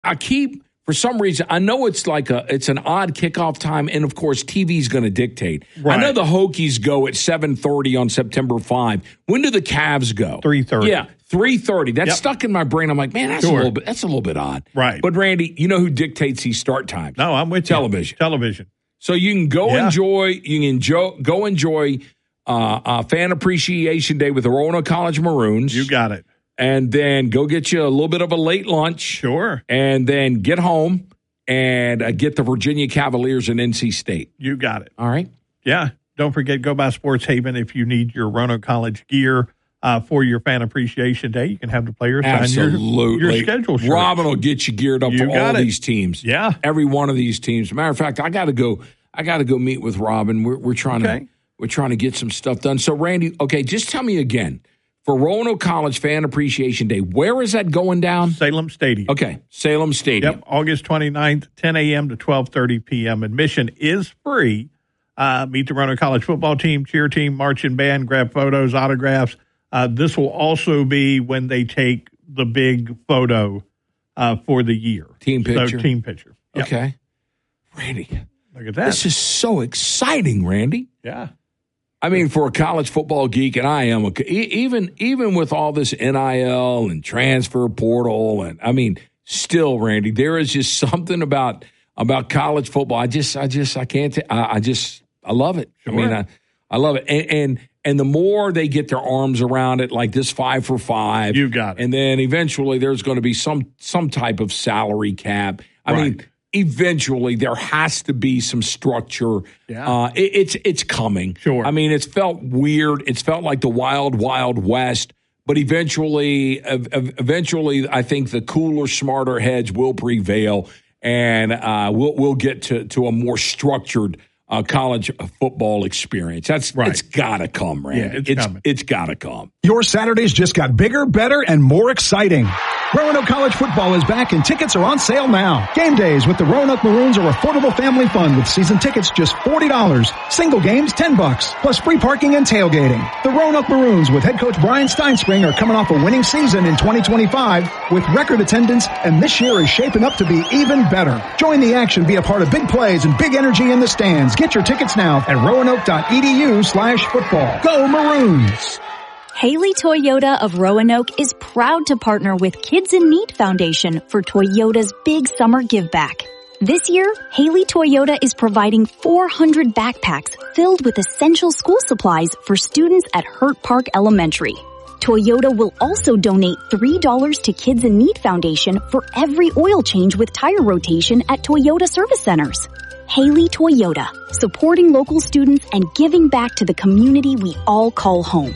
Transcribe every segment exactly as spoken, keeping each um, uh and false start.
I keep, for some reason, I know it's like a, it's an odd kickoff time, and of course, T V's going to dictate. Right. I know the Hokies go at seven thirty on September fifth. When do the Cavs go? three thirty. Yeah, three thirty. That's Yep. stuck in my brain. I'm like, man, that's Sure. a little bit, that's a little bit odd. Right. But Randy, you know who dictates these start times? No, I'm with Television. you. Television. So you can go Yeah. enjoy, you can enjoy, go enjoy uh, uh, Fan Appreciation Day with the Roanoke College Maroons. You got it. And then go get you a little bit of a late lunch. Sure. And then get home and uh, get the Virginia Cavaliers and N C State. You got it. All right. Yeah. Don't forget, go by Sports Haven if you need your Roanoke College gear uh, for your Fan Appreciation Day. You can have the players Absolutely. sign your, your schedule shirt. Robin will get you geared up You for got all it. these teams. Yeah. Every one of these teams. Matter of fact, I got to go. I got to go meet with Robin. We're we're trying Okay. to we're trying to get some stuff done. So Randy, okay, just tell me again. For Roanoke College Fan Appreciation Day, where is that going down? Salem Stadium. Okay, Salem Stadium. Yep, August twenty-ninth, ten a.m. to twelve thirty p.m. Admission is free. Uh, meet the Roanoke College football team, cheer team, marching band, grab photos, autographs. Uh, this will also be when they take the big photo uh, for the year. Team picture. So, team picture. Yep. Okay. Randy, Look at that. this is so exciting, Randy. yeah. I mean, for a college football geek, and I am, a, e- even even with all this N I L and transfer portal, and I mean, still, Randy, there is just something about about college football. I just, I just, I can't. T- I, I just, I love it. Sure. I mean, I, I love it, and, and and the more they get their arms around it, like this five for five, You got it. and then eventually there's going to be some some type of salary cap. I Right. mean. Eventually, there has to be some structure. Yeah. Uh, it, it's it's coming. Sure. I mean, it's felt weird. It's felt like the wild, wild west. But eventually, ev- ev- eventually, I think the cooler, smarter heads will prevail, and uh, we'll we'll get to to a more structured uh, college football experience. That's Right. It's gotta come, Randy. Yeah, it's it's, coming. it's gotta come. Your Saturdays just got bigger, better, and more exciting. Roanoke College football is back and tickets are on sale now. Game days with the Roanoke Maroons are affordable family fun with season tickets just forty dollars. Single games, ten bucks, plus free parking and tailgating. The Roanoke Maroons with head coach Brian Steinspring are coming off a winning season in twenty twenty-five with record attendance, and this year is shaping up to be even better. Join the action, be a part of big plays and big energy in the stands. Get your tickets now at roanoke.edu slash football. Go Maroons! Haley Toyota of Roanoke is proud to partner with Kids in Need Foundation for Toyota's Big Summer Give Back. This year, Haley Toyota is providing four hundred backpacks filled with essential school supplies for students at Hurt Park Elementary. Toyota will also donate three dollars to Kids in Need Foundation for every oil change with tire rotation at Toyota service centers. Haley Toyota, supporting local students and giving back to the community we all call home.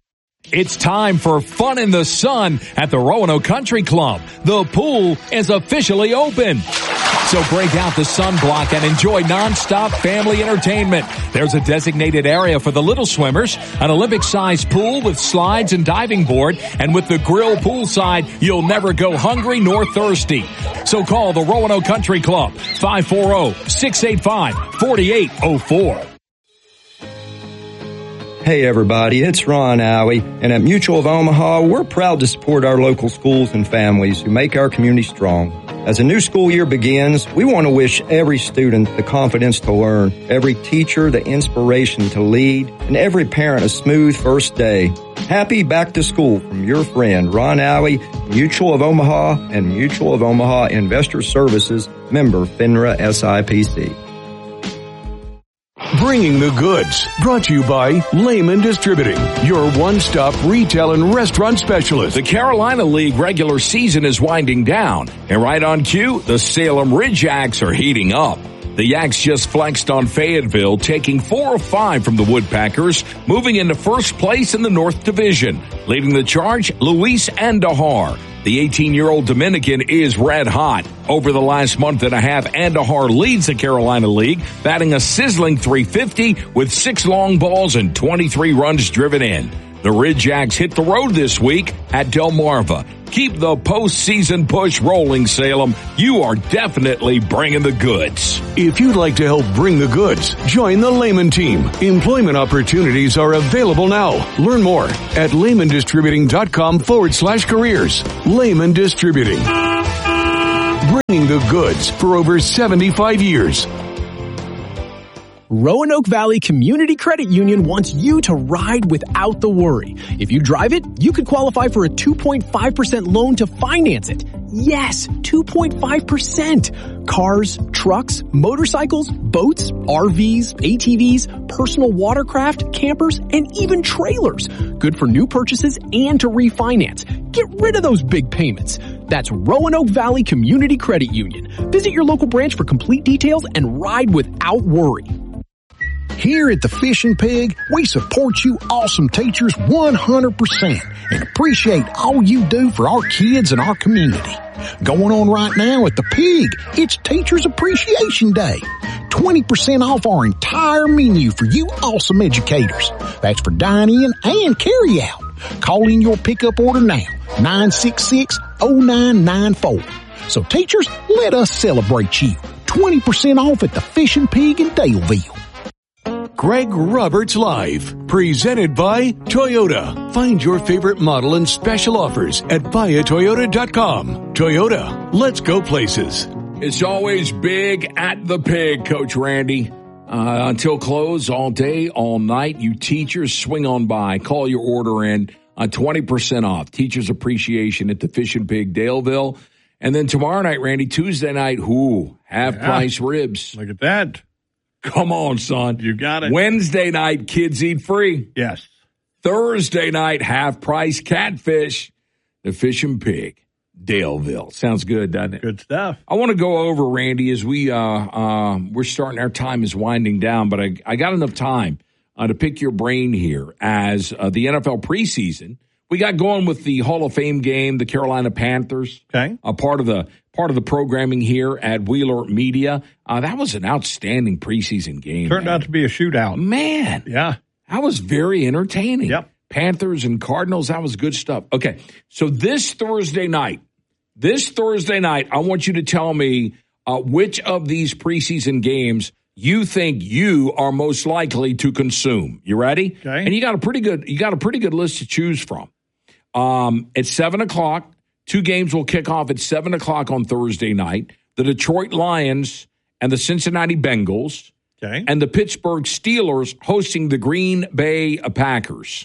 It's time for fun in the sun at the Roanoke Country Club. The pool is officially open. So break out the sunblock and enjoy nonstop family entertainment. There's a designated area for the little swimmers, an Olympic-sized pool with slides and diving board, and with the grill poolside, you'll never go hungry nor thirsty. So call the Roanoke Country Club, five four zero, six eight five, four eight zero four. Hey everybody, it's Ron Alley, and at Mutual of Omaha, we're proud to support our local schools and families who make our community strong. As a new school year begins, we want to wish every student the confidence to learn, every teacher the inspiration to lead, and every parent a smooth first day. Happy back to school from your friend Ron Alley, Mutual of Omaha, and Mutual of Omaha Investor Services, member FINRA S I P C. Bringing the Goods, brought to you by Lehman Distributing, your one-stop retail and restaurant specialist. The Carolina League regular season is winding down, and right on cue, the Salem Ridge Yaks are heating up. The Yaks just flexed on Fayetteville, taking four of five from the Woodpeckers, moving into first place in the North Division. Leading the charge, Luis Andahar. The eighteen-year-old Dominican is red hot. Over the last month and a half, Andahar leads the Carolina League, batting a sizzling three fifty with six long balls and twenty-three runs driven in. The Ridge Yaks hit the road this week at Delmarva. Keep the postseason push rolling, Salem. You are definitely bringing the goods. If you'd like to help bring the goods, join the Lehman team. Employment opportunities are available now. Learn more at lehmandistributing.com forward slash careers. Lehman Distributing. bringing the goods for over seventy-five years. Roanoke Valley Community Credit Union wants you to ride without the worry. If you drive it, you could qualify for a two point five percent loan to finance it. Yes, two point five percent. Cars, trucks, motorcycles, boats, R Vs, A T Vs, personal watercraft, campers, and even trailers. Good for new purchases and to refinance. Get rid of those big payments. That's Roanoke Valley Community Credit Union. Visit your local branch for complete details and ride without worry. Here at the Fish and Pig, we support you awesome teachers one hundred percent and appreciate all you do for our kids and our community. Going on right now at the Pig, it's Teachers Appreciation Day. twenty percent off our entire menu for you awesome educators. That's for dine-in and carry-out. Call in your pickup order now, nine six six, oh nine nine four. So teachers, let us celebrate you. twenty percent off at the Fish and Pig in Daleville. Greg Roberts Live, presented by Toyota. Find your favorite model and special offers at via toyota dot com. Toyota, let's go places. It's always big at the Pig, Coach Randy. Uh, until close all day, all night. You teachers, swing on by. Call your order in. Uh, twenty percent off. Teachers Appreciation at the Fish and Pig, Daleville. And then tomorrow night, Randy, Tuesday night, whoo, half-price yeah. ribs. Look at that. Come on, son. You got it. Wednesday night, kids eat free. Yes. Thursday night, half-price catfish. The Fish and Pig, Daleville. Sounds good, doesn't it? Good stuff. I want to go over, Randy, as we, uh, uh, we're starting, our time is winding down, but I, I got enough time uh, to pick your brain here as uh, the N F L preseason. We got going with the Hall of Fame game, the Carolina Panthers. Okay. A part of the part of the programming here at Wheeler Media. Uh, that was an outstanding preseason game. Turned man. out to be a shootout. Man. Yeah. That was very entertaining. Yep. Panthers and Cardinals, that was good stuff. Okay. So this Thursday night, this Thursday night, I want you to tell me uh, which of these preseason games you think you are most likely to consume. You ready? Okay. And you got a pretty good, you got a pretty good list to choose from. Um, at seven o'clock, two games will kick off at seven o'clock on Thursday night. The Detroit Lions and the Cincinnati Bengals. Okay. And the Pittsburgh Steelers hosting the Green Bay Packers.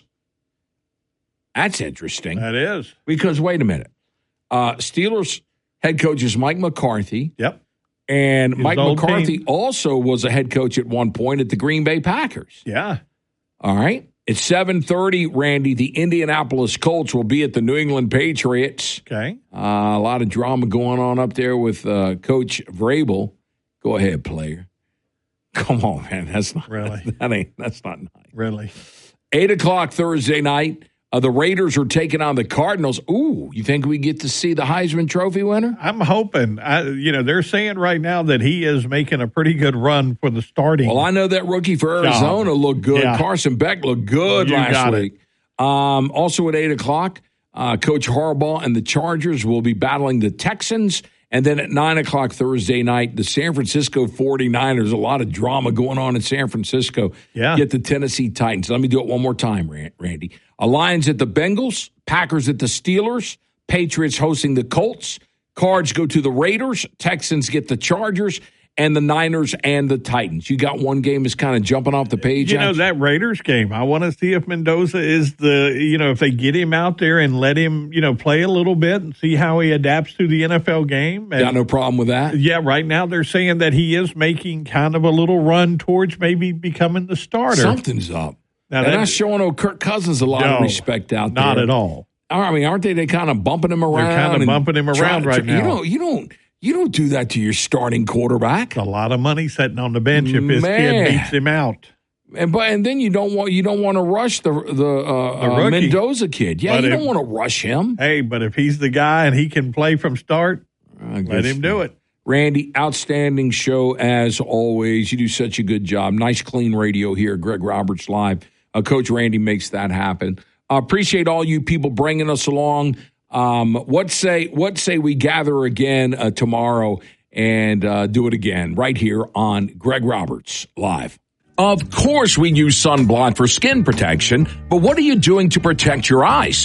That's interesting. That is. Because, wait a minute. Uh, Steelers head coach is Mike McCarthy. Yep. And His Mike McCarthy team. also was a head coach at one point at the Green Bay Packers. Yeah. All right. At seven thirty, Randy, the Indianapolis Colts will be at the New England Patriots. Okay. Uh, a lot of drama going on up there with uh, Coach Vrabel. Go ahead, player. Come on, man. That's not really. That ain't. That's not nice. Really. Eight o'clock Thursday night. Uh, the Raiders are taking on the Cardinals. Ooh, you think we get to see the Heisman Trophy winner? I'm hoping. I, you know, they're saying right now that he is making a pretty good run for the starting. Well, I know that rookie for Arizona job. looked good. Yeah. Carson Beck looked good You last got week. Um, also at eight o'clock, uh, Coach Harbaugh and the Chargers will be battling the Texans. And then at nine o'clock Thursday night, the San Francisco forty-niners. A lot of drama going on in San Francisco. Yeah. Get the Tennessee Titans. Let me do it one more time, Randy. Uh, Lions at the Bengals, Packers at the Steelers, Patriots hosting the Colts, Cards go to the Raiders, Texans get the Chargers, and the Niners and the Titans. You got one game is kind of jumping off the page. You know, that Raiders game, I want to see if Mendoza is the, you know, if they get him out there and let him, you know, play a little bit and see how he adapts to the N F L game. And, got no problem with that. Yeah, right now they're saying that he is making kind of a little run towards maybe becoming the starter. Something's up. Now, they're that, not showing old Kirk Cousins a lot no, of respect out there. Not at all. I mean, aren't they? They kind of bumping him around. They're kind of bumping him around right now. You don't, you don't, you don't do that to your starting quarterback. A lot of money sitting on the bench if his Man. kid beats him out. And but and then you don't want you don't want to rush the the, uh, The uh, Mendoza kid. Yeah, But you if- don't want to rush him. Hey, but if he's the guy and he can play from start, I let guess him do it. Randy, outstanding show as always. You do such a good job. Nice, clean radio here at Greg Roberts Live. Uh, Coach Randy makes that happen. Uh, appreciate all you people bringing us along. Um, what say what say we gather again uh, tomorrow and uh, do it again right here on Greg Roberts Live. Of course we use sunblock for skin protection, but what are you doing to protect your eyes?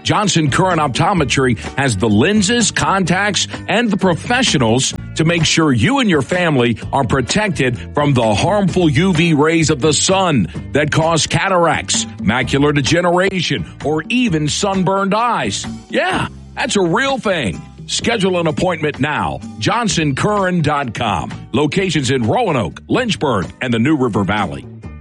Johnson Curran Optometry has the lenses, contacts, and the professionals to make sure you and your family are protected from the harmful U V rays of the sun that cause cataracts, macular degeneration, or even sunburned eyes. Yeah, that's a real thing. Schedule an appointment now. Johnson Curran dot com. Locations in Roanoke, Lynchburg, and the New River Valley.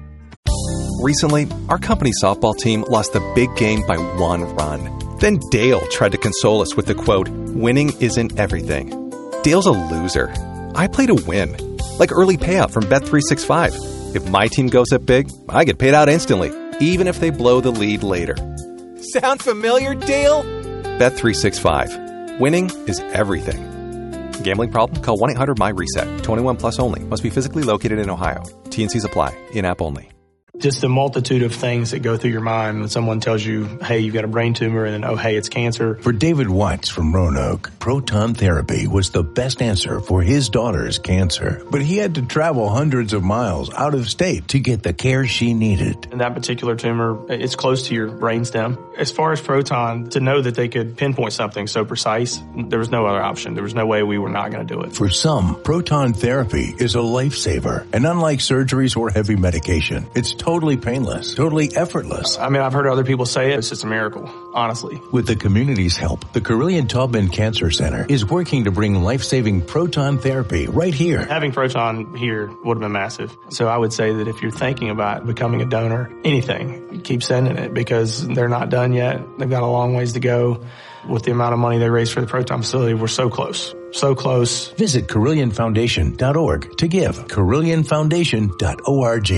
Recently, our company softball team lost the big game by one run. Then Dale tried to console us with the quote, "Winning isn't everything." Dale's a loser. I play to win. Like early payout from Bet three sixty-five. If my team goes up big, I get paid out instantly, even if they blow the lead later. Sound familiar, Dale? Bet three sixty-five. Winning is everything. Gambling problem? Call one eight hundred M Y reset. twenty-one plus only. Must be physically located in Ohio. T and Cs apply. In-app only. Just the multitude of things that go through your mind when someone tells you, hey, you've got a brain tumor, and then, oh, hey, it's cancer. For David Watts from Roanoke, proton therapy was the best answer for his daughter's cancer. But he had to travel hundreds of miles out of state to get the care she needed. And that particular tumor, it's close to your brainstem. As far as proton, to know that they could pinpoint something so precise, there was no other option. There was no way we were not going to do it. For some, proton therapy is a lifesaver. And unlike surgeries or heavy medication, it's totally painless, totally effortless. I mean, I've heard other people say it. It's just a miracle, honestly. With the community's help, the Carillion Taubman Cancer Center is working to bring life-saving proton therapy right here. Having proton here would have been massive. So I would say that if you're thinking about becoming a donor, anything, keep sending it because they're not done yet. They've got a long ways to go. With the amount of money they raised for the proton facility, we're so close. So close. Visit Carillion Foundation dot org to give. Carillion Foundation dot org.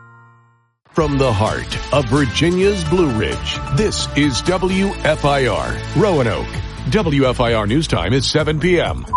From the heart of Virginia's Blue Ridge, this is W F I R, Roanoke. W F I R News Time is seven p.m.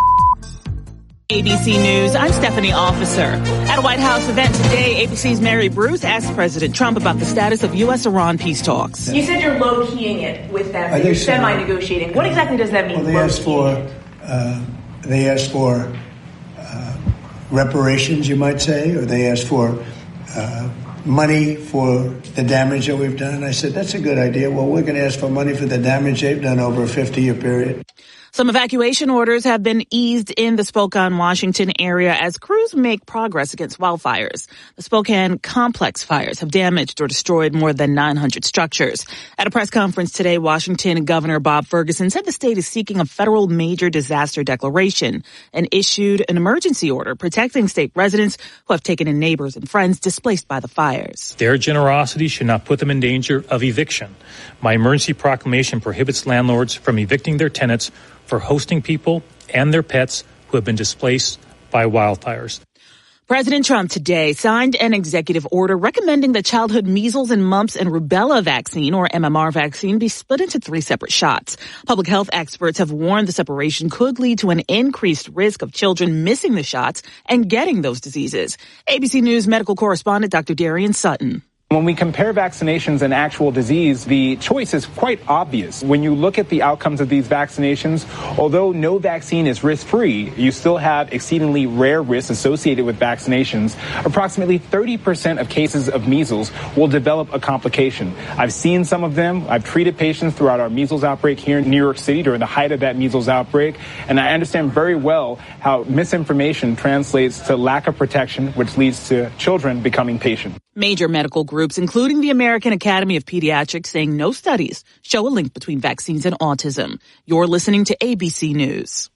A B C News, I'm Stephanie Officer. At a White House event today, A B C's Mary Bruce asked President Trump about the status of U S Iran peace talks. You said you're low-keying it with them, that you're semi-negotiating. What exactly does that mean? Well, they asked for, uh, they asked for uh, reparations, you might say, or they asked for uh, money for the damage that we've done. I said, that's a good idea. Well, we're going to ask for money for the damage they've done over a fifty-year period. Some evacuation orders have been eased in the Spokane, Washington area as crews make progress against wildfires. The Spokane complex fires have damaged or destroyed more than nine hundred structures. At a press conference today, Washington Governor Bob Ferguson said the state is seeking a federal major disaster declaration and issued an emergency order protecting state residents who have taken in neighbors and friends displaced by the fires. Their generosity should not put them in danger of eviction. My emergency proclamation prohibits landlords from evicting their tenants for hosting people and their pets who have been displaced by wildfires. President Trump today signed an executive order recommending the childhood measles and mumps and rubella vaccine, or M M R vaccine, be split into three separate shots. Public health experts have warned the separation could lead to an increased risk of children missing the shots and getting those diseases. A B C News medical correspondent Doctor Darian Sutton. When we compare vaccinations and actual disease, the choice is quite obvious. When you look at the outcomes of these vaccinations, although no vaccine is risk-free, you still have exceedingly rare risks associated with vaccinations. Approximately thirty percent of cases of measles will develop a complication. I've seen some of them. I've treated patients throughout our measles outbreak here in New York City during the height of that measles outbreak, and I understand very well how misinformation translates to lack of protection, which leads to children becoming patient. Major medical groups, including the American Academy of Pediatrics, saying no studies show a link between vaccines and autism. You're listening to A B C News.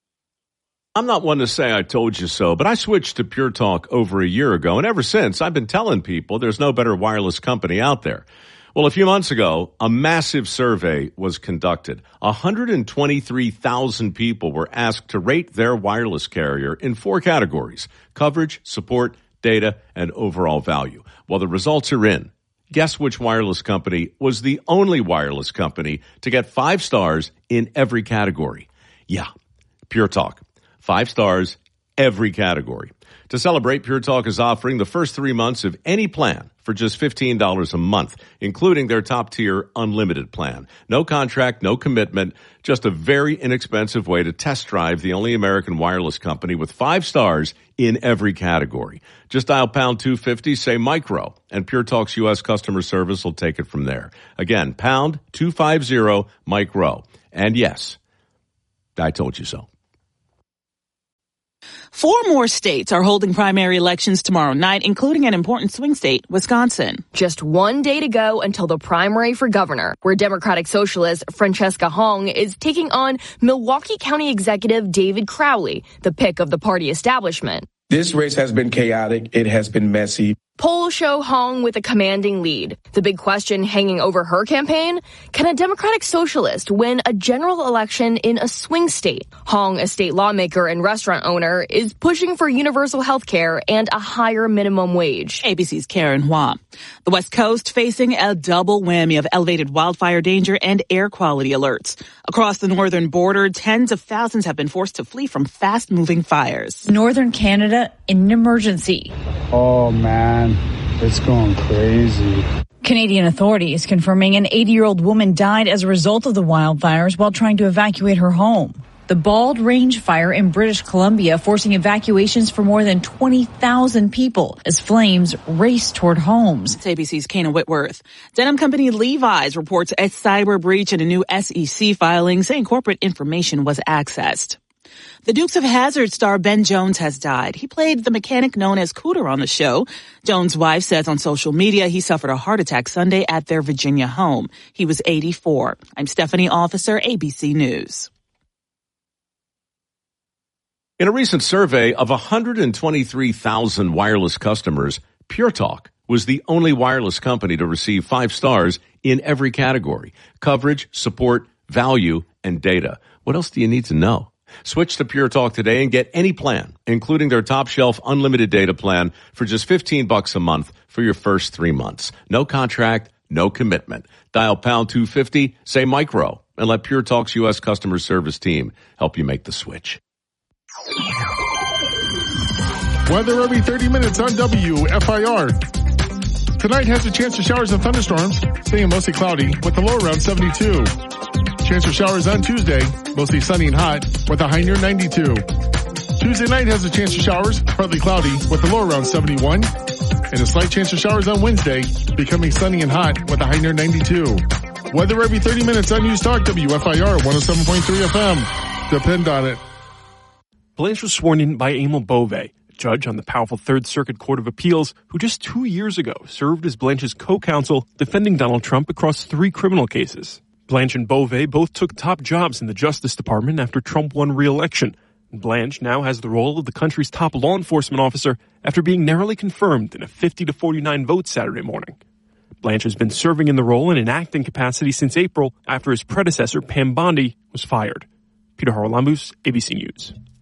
I'm not one to say I told you so, but I switched to Pure Talk over a year ago, and ever since I've been telling people there's no better wireless company out there. Well, a few months ago, a massive survey was conducted. one hundred twenty-three thousand people were asked to rate their wireless carrier in four categories: coverage, support, data, and overall value. Well, the results are in. Guess which wireless company was the only wireless company to get five stars in every category? Yeah, Pure Talk. Five stars every category. To celebrate, Pure Talk is offering the first three months of any plan for just fifteen dollars a month, including their top-tier unlimited plan. No contract, no commitment, just a very inexpensive way to test drive the only American wireless company with five stars in every category. Just dial pound two fifty, say micro, and Pure Talk's U S customer service will take it from there. Again, pound two fifty, micro. And yes, I told you so. Four more states are holding primary elections tomorrow night, including an important swing state, Wisconsin. Just one day to go until the primary for governor, where Democratic Socialist Francesca Hong is taking on Milwaukee County Executive David Crowley, the pick of the party establishment. This race has been chaotic. It has been messy. Polls show Hong with a commanding lead. The big question hanging over her campaign, can a Democratic Socialist win a general election in a swing state? Hong, a state lawmaker and restaurant owner, is pushing for universal health care and a higher minimum wage. A B C's Karen Hua. The West Coast facing a double whammy of elevated wildfire danger and air quality alerts. Across the northern border, tens of thousands have been forced to flee from fast-moving fires. Northern Canada in an emergency. Oh, man. It's going crazy. Canadian authorities confirming an eighty-year-old woman died as a result of the wildfires while trying to evacuate her home. The Bald Range fire in British Columbia forcing evacuations for more than twenty thousand people as flames race toward homes. It's A B C's Kana Whitworth. Denim company Levi's reports a cyber breach in a new S E C filing saying corporate information was accessed. The Dukes of Hazzard star Ben Jones has died. He played the mechanic known as Cooter on the show. Jones' wife says on social media he suffered a heart attack Sunday at their Virginia home. He was eighty-four. I'm Stephanie Officer, A B C News. In a recent survey of one hundred twenty-three thousand wireless customers, Pure Talk was the only wireless company to receive five stars in every category: coverage, support, value, and data. What else do you need to know? Switch to Pure Talk today and get any plan, including their top shelf unlimited data plan for just fifteen bucks a month for your first three months. No contract, no commitment. Dial pound two fifty, say micro, and let Pure Talk's U S customer service team help you make the switch. Weather every thirty minutes on W F I R. Tonight has a chance of showers and thunderstorms, staying mostly cloudy with a low around seventy-two. Chance of showers on Tuesday, mostly sunny and hot with a high near ninety-two. Tuesday night has a chance of showers, partly cloudy with a low around seventy-one. And a slight chance of showers on Wednesday, becoming sunny and hot with a high near ninety-two. Weather every thirty minutes on News Talk W F I R one oh seven point three F M. Depend on it. Blanche was sworn in by Emil Bove, a judge on the powerful Third Circuit Court of Appeals, who just two years ago served as Blanche's co-counsel defending Donald Trump across three criminal cases. Blanche and Bove both took top jobs in the Justice Department after Trump won re-election. Blanche now has the role of the country's top law enforcement officer after being narrowly confirmed in a fifty to forty-nine vote Saturday morning. Blanche has been serving in the role in an acting capacity since April after his predecessor, Pam Bondi, was fired. Peter Haralambous, A B C News.